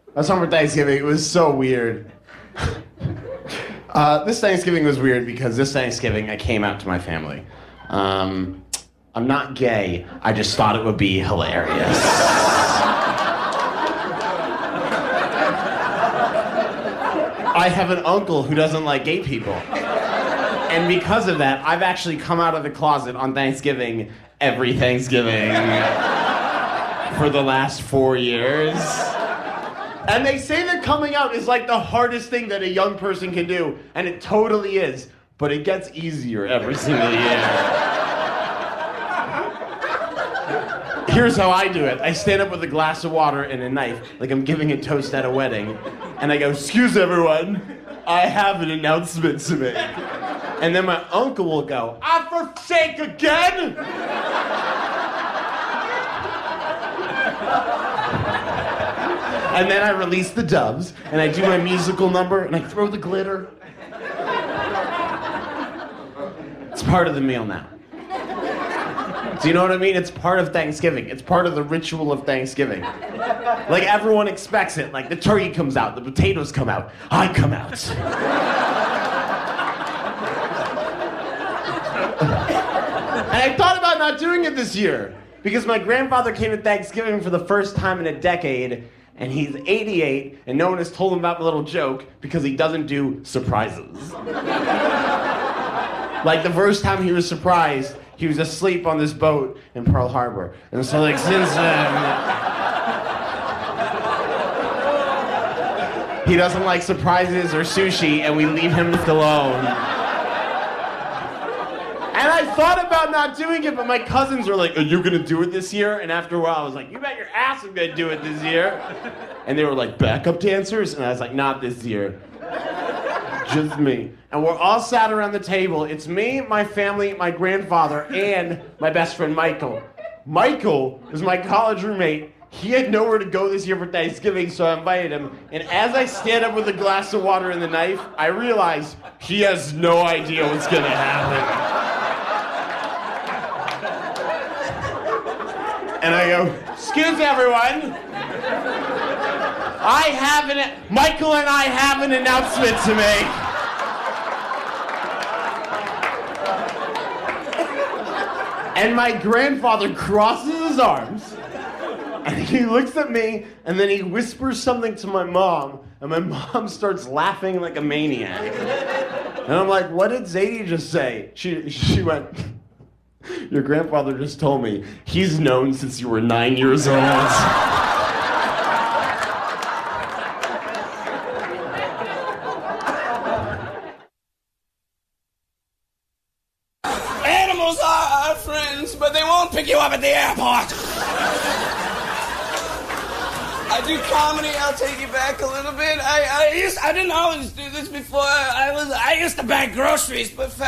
I was home for Thanksgiving. It was so weird. This Thanksgiving was weird because this Thanksgiving I came out to my family. I'm not gay. I just thought it would be hilarious. I have an uncle who doesn't like gay people. And because of that, I've actually come out of the closet on Thanksgiving every Thanksgiving for the last 4 years. And they say that coming out is like the hardest thing that a young person can do, and it totally is, but it gets easier every single year. Here's how I do it. I stand up with a glass of water and a knife, like I'm giving a toast at a wedding, and I go, "Excuse everyone, I have an announcement to make." And then my uncle will go, "Ah, for sake again!" And then I release the doves, and I do my musical number, and I throw the glitter. It's part of the meal now. Do you know what I mean? It's part of Thanksgiving. It's part of the ritual of Thanksgiving. Like, everyone expects it. Like, the turkey comes out, the potatoes come out, I come out. And I thought about not doing it this year, because my grandfather came to Thanksgiving for the first time in a decade, and he's 88, and no one has told him about the little joke because he doesn't do surprises. Like, the first time he was surprised, he was asleep on this boat in Pearl Harbor. And so, like, since then, he doesn't like surprises or sushi, and we leave him alone. And I thought about not doing it, but my cousins were like, "Are you gonna do it this year?" And after a while, I was like, "You bet your ass I'm gonna do it this year." And they were like, "Backup dancers?" And I was like, "Not this year. Just me." And we're all sat around the table. It's me, my family, my grandfather, and my best friend, Michael. Michael is my college roommate. He had nowhere to go this year for Thanksgiving, so I invited him. And as I stand up with a glass of water and the knife, I realize he has no idea what's gonna happen. And I go, "Excuse everyone. Michael and I have an announcement to make." And my grandfather crosses his arms, and he looks at me, and then he whispers something to my mom, and my mom starts laughing like a maniac. And I'm like, "What did Zadie just say?" She went, "Your grandfather just told me he's known since you were 9 years old." Animals are our friends, but they won't pick you up at the airport. I do comedy. I'll take you back a little bit. I didn't always do this before. I used to bag groceries, but